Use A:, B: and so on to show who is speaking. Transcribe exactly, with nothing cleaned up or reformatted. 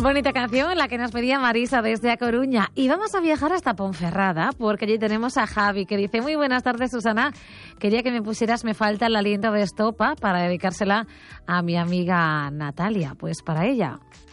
A: Bonita canción, la que nos pedía Marisa desde A Coruña. Y vamos a viajar hasta Ponferrada, porque allí tenemos a Javi, que dice: muy buenas tardes, Susana. Quería que me pusieras Me falta el aliento de estopa para dedicársela a mi amiga Natalia. Pues para ella.